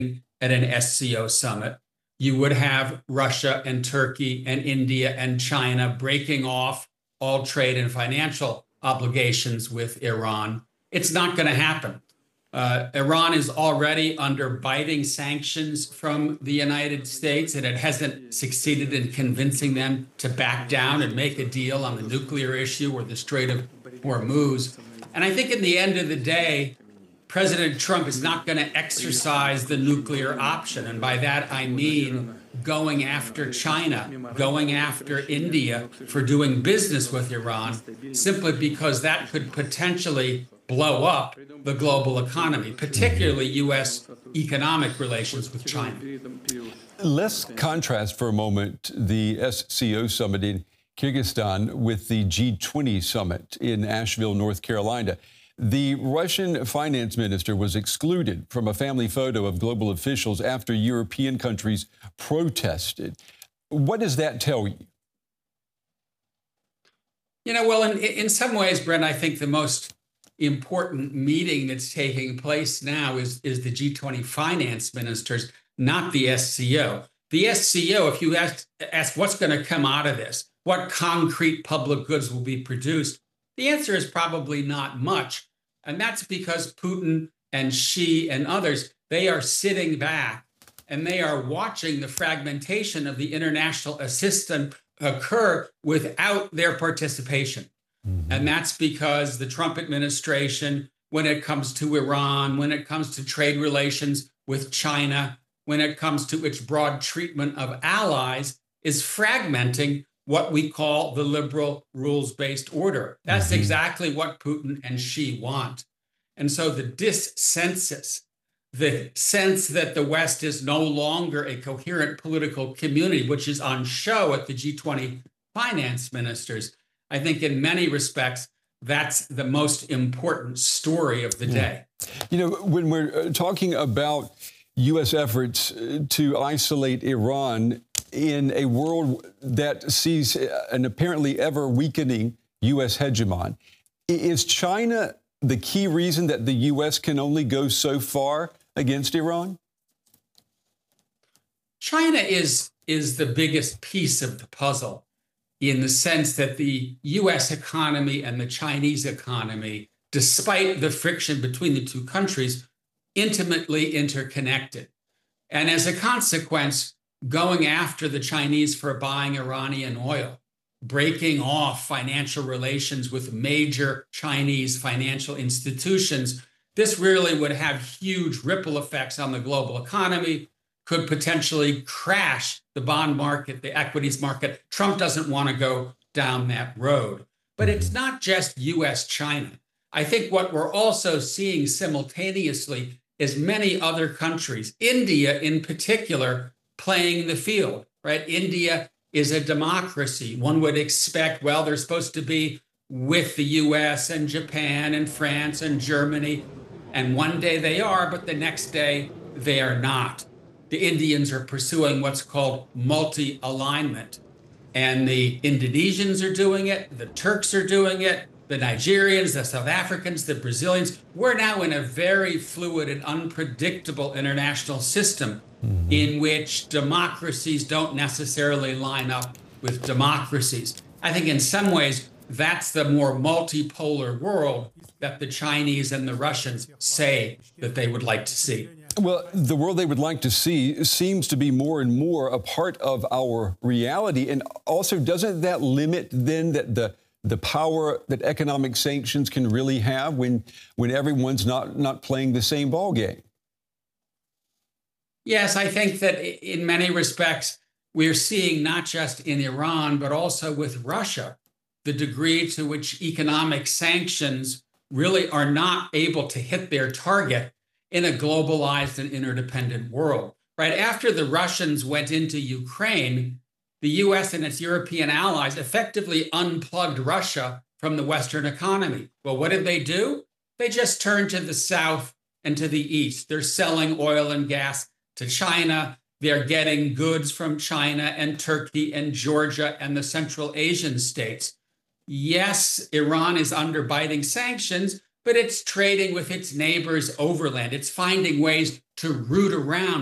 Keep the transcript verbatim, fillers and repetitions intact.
at an S C O summit. You would have Russia and Turkey and India and China breaking off all trade and financial obligations with Iran. It's not going to happen. Uh, Iran is already under biting sanctions from the United States, and it hasn't succeeded in convincing them to back down and make a deal on the nuclear issue or the Strait of Hormuz. And I think in the end of the day, President Trump is not going to exercise the nuclear option. And by that, I mean going after China, going after India for doing business with Iran, simply because that could potentially blow up the global economy, particularly U S economic relations with China. Let's contrast for a moment the S C O summit in Kyrgyzstan with the G twenty summit in Asheville, North Carolina. The Russian finance minister was excluded from a family photo of global officials after European countries protested. What does that tell you? You know, well, in, in some ways, Brent, I think the most important meeting that's taking place now is, is the G twenty finance ministers, not the S C O. The S C O, if you ask, ask what's going to come out of this, what concrete public goods will be produced, the answer is probably not much. And that's because Putin and Xi and others, they are sitting back and they are watching the fragmentation of the international system occur without their participation. Mm-hmm. And that's because the Trump administration, when it comes to Iran, when it comes to trade relations with China, when it comes to its broad treatment of allies, is fragmenting what we call the liberal rules-based order. That's mm-hmm. exactly what Putin and Xi want. And so the dissensus, the sense that the West is no longer a coherent political community, which is on show at the G twenty finance ministers, I think in many respects, that's the most important story of the day. You know, when we're talking about U S efforts to isolate Iran in a world that sees an apparently ever weakening U S hegemon, is China the key reason that the U S can only go so far against Iran? China is, is the biggest piece of the puzzle, in the sense that the U S economy and the Chinese economy, despite the friction between the two countries, intimately interconnected. And as a consequence, going after the Chinese for buying Iranian oil, breaking off financial relations with major Chinese financial institutions, this really would have huge ripple effects on the global economy, could potentially crash the bond market, the equities market. Trump doesn't want to go down that road. But it's not just U S China. I think what we're also seeing simultaneously is many other countries, India in particular, playing the field, right? India is a democracy. One would expect, well, they're supposed to be with the U S and Japan and France and Germany. And one day they are, but the next day they are not. The Indians are pursuing what's called multi-alignment. And the Indonesians are doing it, the Turks are doing it, the Nigerians, the South Africans, the Brazilians. We're now in a very fluid and unpredictable international system mm-hmm. in which democracies don't necessarily line up with democracies. I think in some ways, that's the more multipolar world that the Chinese and the Russians say that they would like to see. Well, the world they would like to see seems to be more and more a part of our reality. And also, doesn't that limit then that the the power that economic sanctions can really have when when everyone's not not playing the same ball game? Yes, I think that in many respects, we're seeing not just in Iran, but also with Russia, the degree to which economic sanctions really are not able to hit their target in a globalized and interdependent world. Right after the Russians went into Ukraine, the U S and its European allies effectively unplugged Russia from the Western economy. Well, what did they do? They just turned to the south and to the east. They're selling oil and gas to China. They're getting goods from China and Turkey and Georgia and the Central Asian states. Yes, Iran is under biting sanctions, but it's trading with its neighbors overland. It's finding ways to root around